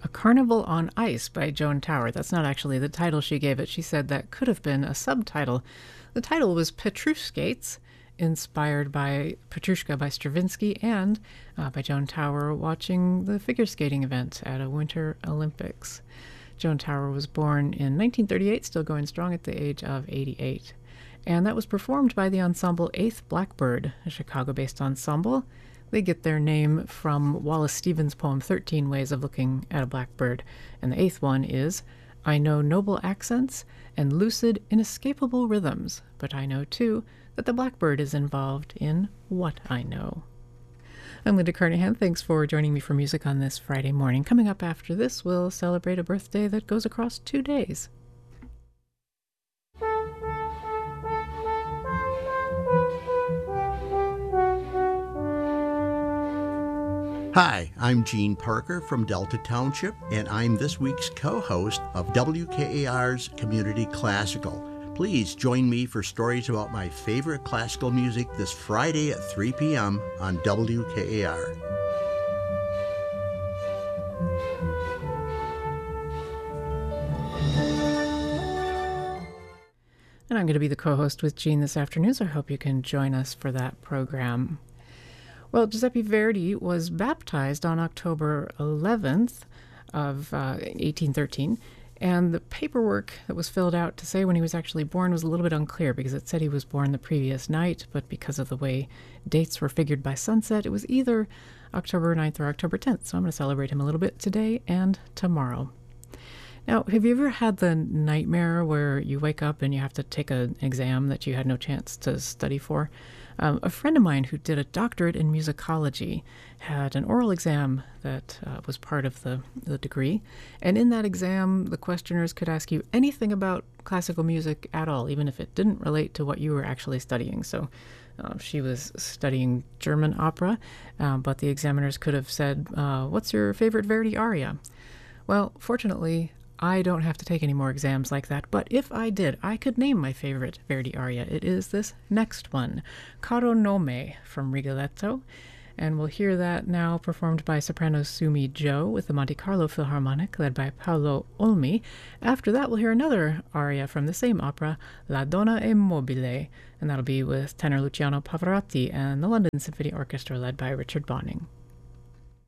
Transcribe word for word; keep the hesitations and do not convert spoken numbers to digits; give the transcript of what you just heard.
Carnival on Ice by Joan Tower. That's not actually the title she gave it. She said that could have been a subtitle. The title was Petrushkates, inspired by Petrushka by Stravinsky and uh, by Joan Tower watching the figure skating event at a Winter Olympics. Joan Tower was born in nineteen thirty-eight, still going strong at the age of eighty-eight. And that was performed by the ensemble Eighth Blackbird, a Chicago-based ensemble. They get their name from Wallace Stevens' poem thirteen Ways of Looking at a Blackbird. And the eighth one is, I know noble accents and lucid, inescapable rhythms, but I know, too, that the blackbird is involved in what I know. I'm Linda Carnahan. Thanks for joining me for music on this Friday morning. Coming up after this, we'll celebrate a birthday that goes across two days. Hi, I'm Gene Parker from Delta Township, and I'm this week's co-host of W K A R's Community Classical. Please join me for stories about my favorite classical music this Friday at three p.m. on W K A R. And I'm going to be the co-host with Gene this afternoon, so I hope you can join us for that program. Well, Giuseppe Verdi was baptized on October eleventh of uh, eighteen thirteen, and the paperwork that was filled out to say when he was actually born was a little bit unclear because it said he was born the previous night, but because of the way dates were figured by sunset, it was either October ninth or October tenth, so I'm going to celebrate him a little bit today and tomorrow. Now, have you ever had the nightmare where you wake up and you have to take an exam that you had no chance to study for? Um, a friend of mine who did a doctorate in musicology had an oral exam that uh, was part of the, the degree. And in that exam, the questioners could ask you anything about classical music at all, even if it didn't relate to what you were actually studying. So uh, she was studying German opera, uh, but the examiners could have said, uh, what's your favorite Verdi aria? Well, fortunately, I don't have to take any more exams like that, but if I did, I could name my favorite Verdi aria. It is this next one, Caro Nome from Rigoletto, and we'll hear that now performed by soprano Sumi Jo with the Monte Carlo Philharmonic led by Paolo Olmi. After that, we'll hear another aria from the same opera, La Donna è Mobile, and that'll be with tenor Luciano Pavarotti and the London Symphony Orchestra led by Richard Bonning.